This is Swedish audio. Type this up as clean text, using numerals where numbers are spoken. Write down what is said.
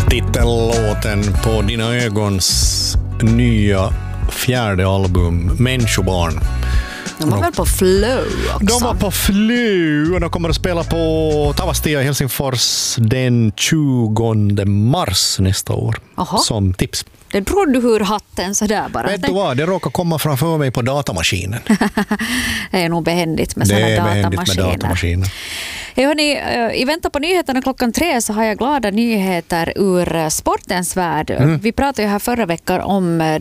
Titellåten på Dina ögons nya fjärde album, Människobarn. De var väl på Flow också? De var på Flow och de kommer att spela på Tavastia i Helsingfors den 20 mars nästa år. Aha. Som tips. Det drog du hur hatten sådär bara. Vet du vad, det råkar komma framför mig på datamaskinen. Det är nog behändigt med sådana datamaskiner. Hörrni, i väntan på nyheterna 3:00 så har jag glada nyheter ur sportens värld. Vi pratade ju här förra veckan om